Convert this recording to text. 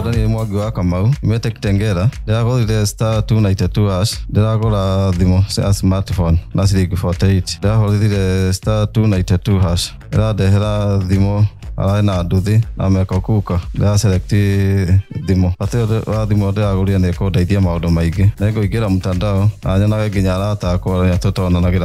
Daniel Mwangi wa Kamau imete Kitengela ndagorire *292# ndiragora thimo cia smartphone na ciringi 48 ndahorithire *292# ndahera thimo arana nduthi na meko kuka nda select thimo ateo wa thimo ndagorire ne ko ndeithia maundu maingi nego ingira mtandao anyona nginya arata akwa tutona